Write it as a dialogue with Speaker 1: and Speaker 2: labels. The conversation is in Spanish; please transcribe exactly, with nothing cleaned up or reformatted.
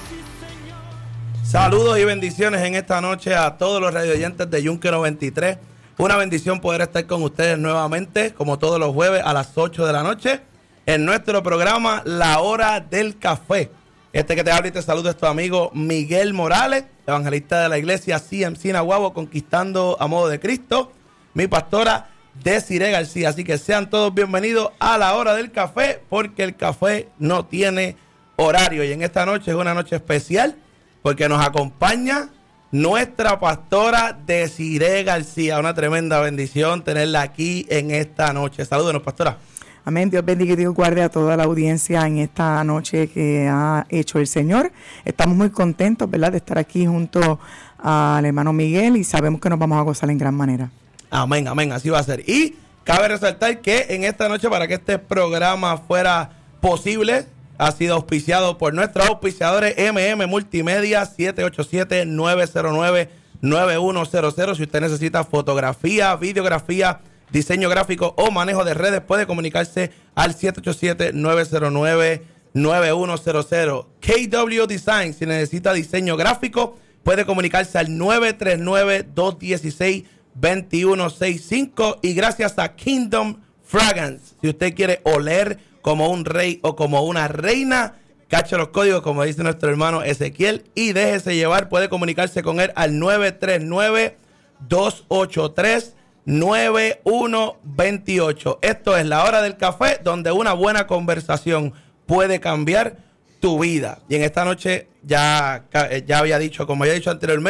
Speaker 1: Saludos y bendiciones en esta noche a todos los radioyentes de Yunque noventa y tres. Una bendición poder estar con ustedes nuevamente, como todos los jueves a las ocho de la noche, en nuestro programa La Hora del Café. Este que te habla y te saluda es tu amigo Miguel Morales, evangelista de la iglesia C M C Nahuabo, Conquistando a Modo de Cristo, mi pastora Desiree García. Así que sean todos bienvenidos a La Hora del Café, porque el café no tiene horario. Y en esta noche es una noche especial, porque nos acompaña nuestra pastora Desiree García. Una tremenda bendición tenerla aquí en esta noche. Salúdenos, pastora.
Speaker 2: Amén. Dios bendiga y Dios guarde a toda la audiencia en esta noche que ha hecho el Señor. Estamos muy contentos, ¿verdad?, de estar aquí junto al hermano Miguel y sabemos que nos vamos a gozar en gran manera. Amén, amén. Así va a ser. Y cabe resaltar que en esta noche, para que este programa fuera posible, ha sido auspiciado por nuestros auspiciadores M M Multimedia, siete ocho siete, nueve cero nueve, nueve uno cero cero. Si usted necesita fotografía, videografía, diseño gráfico o manejo de redes, puede comunicarse al siete ocho siete, nueve cero nueve, nueve uno cero cero. K W Design, si necesita diseño gráfico, puede comunicarse al nueve tres nueve, dos uno seis, dos uno seis cinco. Y gracias a Kingdom Fragrance, si usted quiere oler como un rey o como una reina, cache los códigos, como dice nuestro hermano Ezequiel, y déjese llevar. Puede comunicarse con él al nueve tres nueve, dos ocho tres, nueve uno dos ocho. Esto es La Hora del Café, donde una buena conversación puede cambiar tu vida. Y en esta noche, ya, ya había dicho, como ya he dicho anteriormente,